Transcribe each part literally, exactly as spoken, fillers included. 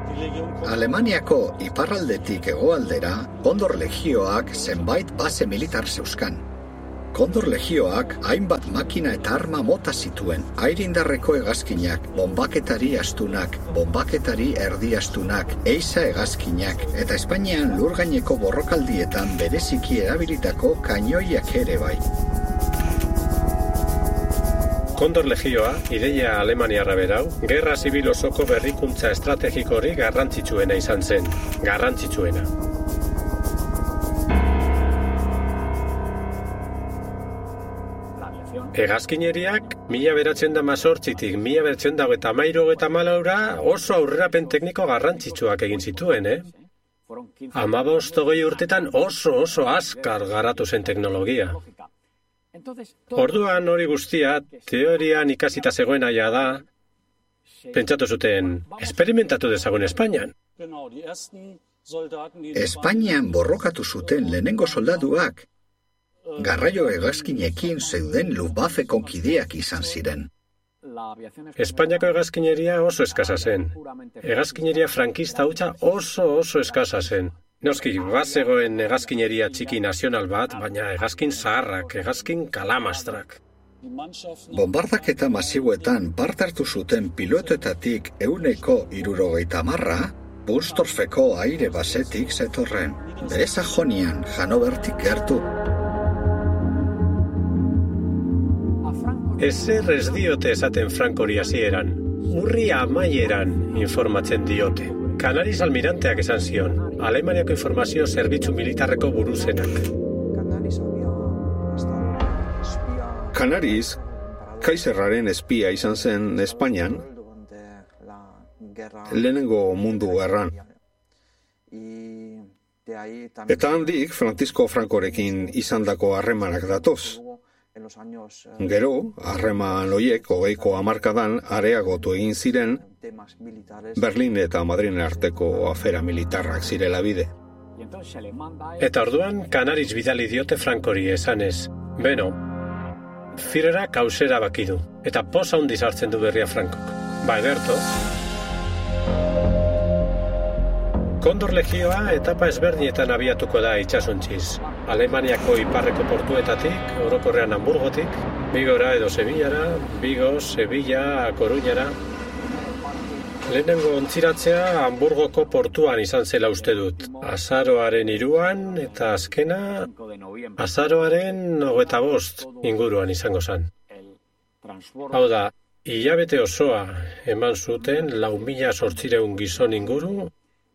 Alemaniako iparraldetik hegoaldera, Kondor Legioak zenbait base militar zeuzkan. Kondor Legioak hainbat makina eta arma mota zituen, airindarreko hegazkinak, bonbaketari astunak, bonbaketari erdi astunak, eiza hegazkinak, eta Espainian lurgaineko borrokaldietan bereziki erabilitako kainoiak ere bai. Kondor Legioa, ideia alemaniarra berau, gerra zibil osoko berrikuntza estrategikori garrantzitsuena izan zen, garrantzitsuena. Hegazkineriak, mila bederatziehun eta hemezortzitik mila bederatziehun eta hogeita hamairu eta hamalaura oso aurrerapen tekniko garrantzitsuak egin zituen, eh? Hamabost hogei urtetan oso oso azkar garatu zen teknologia. Orduan hori guztia, teorian ikasita zegoen aia da, pentsatu zuten, esperimentatu dezagun Espainian. Espainian borrokatu zuten lehenengo soldaduak, garraio hegazkinekin zeuden Luftwaffeko kideak izan ziren. Espainiako hegazkineria oso eskasa zen. Hegazkineria frankista hutsa oso oso eskasa zen. Noski, bazegoen hegazkineria txiki nazional bat, baina hegazkin zaharrak, hegazkin kalamastrak. Bombardaketa masiboetan parte hartu zuten pilotoetatik ehuneko hirurogeita hamarra, Bunstorfeko aire basetik zetorren, bere Sajonian, Hanovertik gertu. Ezer ez diote esaten Frankori hasieran, urri amaieran informatzen diote. Kanariz almiranteak esan zion, Alemaniako informazio zerbitzu militarreko buruzenak. Kanariz, Kaiserraren espia izan zen Espainian, lehenengo mundu gerran. Eta handik Francisco Francorekin izandako harremanak datoz. Gero, harreman horiek hogeiko hamarkadan areagotu egin ziren Berlin eta Madrin arteko afera militarrak zirela bide. Eta orduan Kanariz bidali diote Frankori esanez, beno, Führera kausera bakidu, eta poza handiz hartzen du berria Frankok. Ba ederto. Kondor Legioa etapa ezberdinetan abiatuko da itsasontziz. Alemaniako iparreko portuetatik, orokorrean Hamburgotik, Bigora edo Sevillara, Vigo, Sevilla, Coruñara. Lehenengo ontziratzea Hamburgoko portuan izan zela uste dut. Azaroaren hiruan eta azkena azaroaren hogeita bost inguruan izango zen. Hau da, hilabete osoa eman zuten lau mila zortziehun gizon inguru,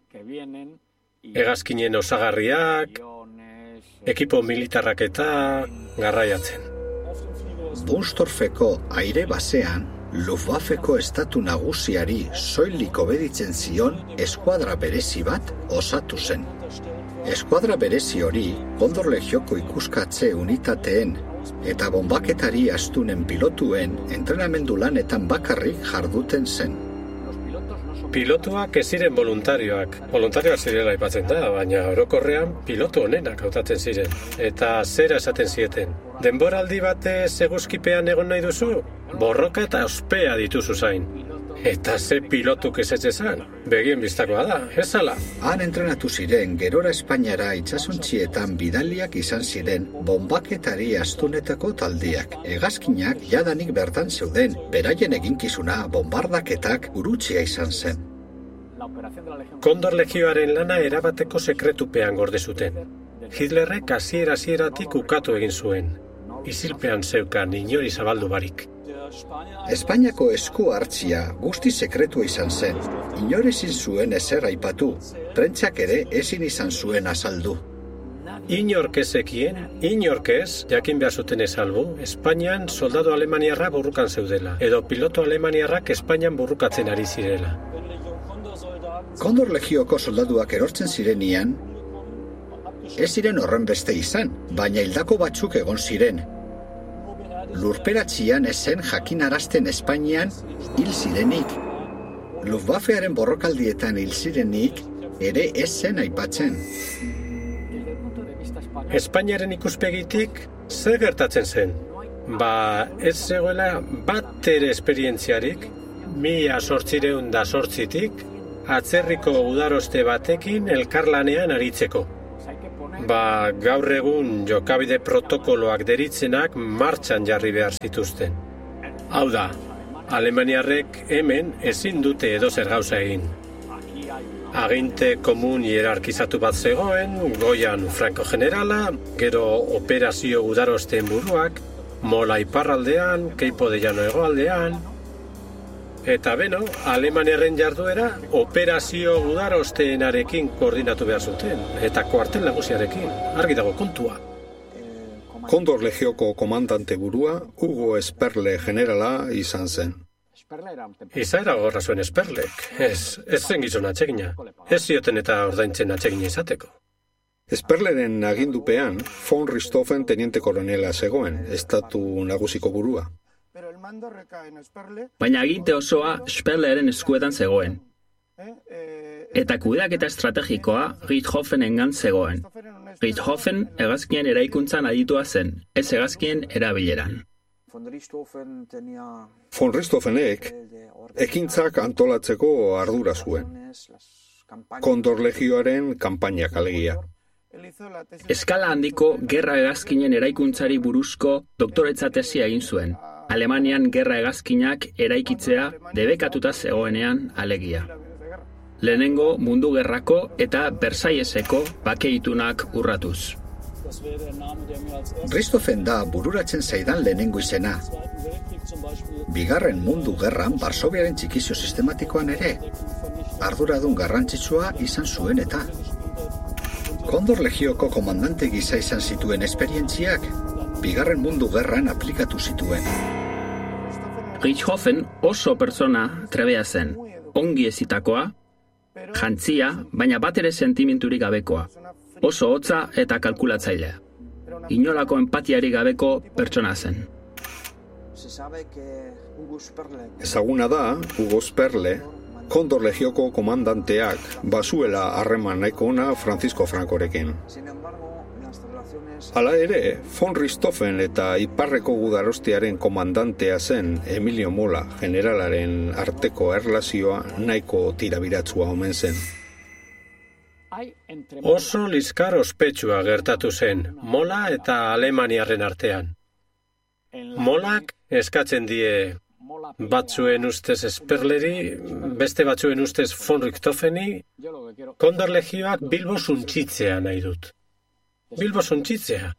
hegazkinen osagarriak, ekipo militarrak eta garraiatzen. Bunstorfeko aire basean, Luftwaffeko estatu nagusiari soilik obeditzen zion eskuadra berezi bat osatu zen. Eskuadra berezi hori Kondor Legioko ikuskatze unitateen eta bonbaketari astunen pilotuen entrenamendu lanetan bakarrik jarduten zen. Pilotuak ez ziren voluntarioak. Voluntarioak zirela aipatzen da, baina orokorrean pilotu honenak hautatzen ziren. Eta zera esaten zieten. Denboraldi batez eguzkipean egon nahi duzu? Borroka eta ospea dituzu zain. Eta ze pilotuk ez ez ezan? Begien biztakoa da, ez ala? Han entrenatu ziren, gerora Espainiara itsasontzietan bidaliak izan ziren bonbaketari astunetako taldiak. Hegazkinak jadanik bertan zeuden, beraien eginkizuna bombardaketak urutsia izan zen. Kondor Legioaren lana erabateko sekretupean gorde zuten. Hitlerrek hasiera hasieratik ukatu egin zuen. Isilpean zeukan inori zabaldu barik. Espainiako esku hartzia guzti sekretua izan zen. Inor ezin zuen ezer aipatu, prentsak ere ezin izan zuen azaldu. Inork ezekien, inork ez, jakin behar zuten ezalbu, Espainian soldadu alemaniarra burrukan zeudela, edo piloto alemaniarrak Espainian burrukatzen ari zirela. Kondor Legioko soldaduak erortzen zirenian, ez ziren horren beste izan, baina hildako batzuk egon ziren. Lurperatzian ezen jakinarazten Espainian hil zirenik. Luftwaffearen borrokaldietan hil zirenik ere ez zen aipatzen. Espainiaren ikuspegitik zer gertatzen zen? Ba, ez zegoela bat ere esperientziarik, mila zortziehun da zortzitik atzerriko udaroste batekin elkarlanean aritzeko. Ba, gaur egun jokabide protokoloak deritzenak martxan jarri behar zituzten. Hau da, alemaniarrek hemen ezin dute edozer gauza egin. Aginte komun hierarkizatu bat zegoen, goian Franco generala, gero operazio udarosteen buruak, Mola iparraldean, Keipo de Llano hegoaldean, eta beno, alemaniarren jarduera operazio udarosteenarekin koordinatu behar zuten, eta kuartel nagusiarekin, argi dago kontua. Kondor Legioko komandante burua, Hugo Esperle generala izan zen. Izaera gogorra zuen Esperlek, ez, ez zen gizon atsegina, ez zioten eta ordaintzen atsegina izateko. Esperleren agindupean, von Richthofen teniente koronela zegoen, estatu nagusiko burua. Baina aginte osoa Esperleren eskuetan zegoen. Eta kudeaketa estrategikoa Richthofenengan zegoen. Richthofen hegazkien eraikuntzan aditua zen, ez hegazkien erabileran. Von Richthofenek ekintzak antolatzeko ardura zuen. Kondor Legioaren kanpainak alegia. Eskala handiko gerra hegazkinen eraikuntzari buruzko doktoretza tesia egin zuen. Alemanian gerra hegazkinak eraikitzea debekatuta zegoenean alegia. Lehenengo mundu gerrako eta Versailleseko bakeitunak urratuz. Richthofen da bururatzen zaidan lehenengo izena. Bigarren mundu gerran Varsoviaren txikizio sistematikoan ere, arduradun garrantzitsua izan zuen eta. Kondor Legioko komandante gisa izan zituen esperientziak, bigarren mundu gerran aplikatu zituen. Richthofen oso pertsona trebea zen, ongi ezitakoa, jantzia, baina bat ere sentimenturik gabekoa. Oso hotza eta kalkulatzailea. Inolako empatiarik gabeko pertsona zen. Ezaguna da, Hugo Esperle, Kondor Legioko komandanteak basuela harreman nahiko ona Francisco Francorekin. Hala ere, von Richthofen eta iparreko gudarostearen komandantea zen Emilio Mola generalaren arteko erlazioa nahiko tirabiratsua omen zen. Oso liskar ospetsua gertatu zen, Mola eta Alemaniarren artean. Molak eskatzen die batzuen ustez Esperleri, beste batzuen ustez von Richthofeni, Kondor Legioak Bilbo suntzitzea nahi dut. Bilbo suntzitzea.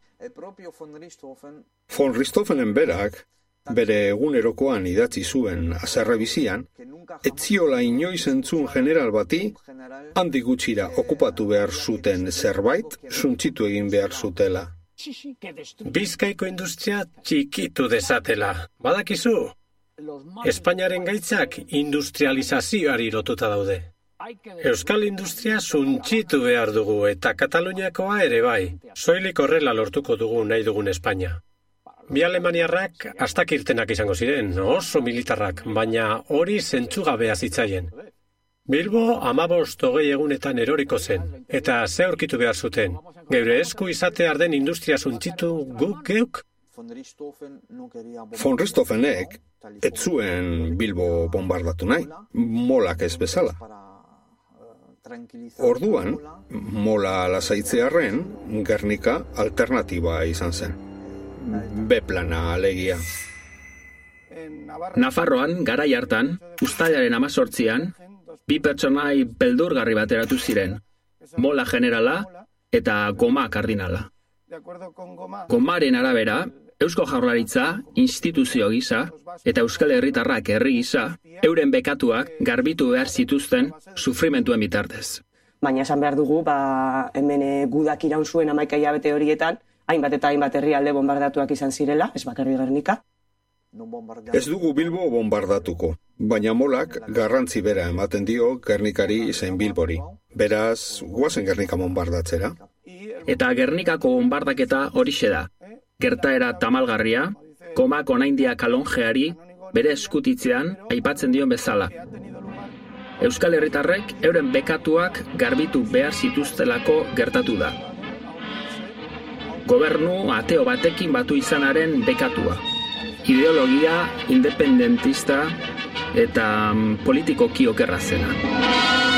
Von Richthofenen berak, bere egunerokoan idatzi zuen azerre bizian, etziola inoiz entzun general bati, handik gutxira okupatu behar zuten zerbait, suntzitu egin behar zutela. Bizkaiko industria txikitu dezatela. Badakizu, Espainiaren gaitzak industrializazioari lotuta daude. Euskal industria suntzitu behar dugu eta Kataluniakoa ere bai. Soilik horrela lortuko dugu nahi dugun Espainia. Bi alemaniarrak astakirtenak izango ziren, oso militarrak, baina hori zentzugabea zitzaien. Bilbo hamabost hogei egunetan eroriko zen, eta ze aurkitu behar zuten. Geure esku izate arden industria suntzitu guk geuk? Von Richthofenek ez zuen Bilbo bombardatu nahi, Molak ez bezala. Orduan, Mola lasaitzearren, Gernika alternatiba izan zen. B-plana alegia. Nafarroan, garai hartan, uztailaren hemezortzian, bi pertsonai beldurgarri bateratu ziren, Mola generala eta Goma kardinala. Gomaren arabera, Eusko Jaurlaritza, instituzio gisa, eta Euskal Herritarrak herri gisa, euren bekatuak garbitu behar zituzten sufrimentuen bitartez. Baina esan behar dugu, ba, hemen gudak iraun zuen hamaika hilabete horietan, hainbat eta hainbat herrialde bombardatuak izan zirela, ez bakarrik Gernika. Ez dugu Bilbo bombardatuko, baina Molak garrantzi bera ematen dio Gernikari zein Bilbori. Beraz, guazen Gernika bombardatzera. Eta Gernikako bombardaketa horixe da. Gertaera tamalgarria, Gomak onaindia kalonjeari bere eskutitzean aipatzen dion bezala. Euskal Herritarrek euren bekatuak garbitu behar zituztelako gertatu da. Gobernu ateo batekin batu izanaren bekatua. Ideologia independentista eta politikoki okerra zena.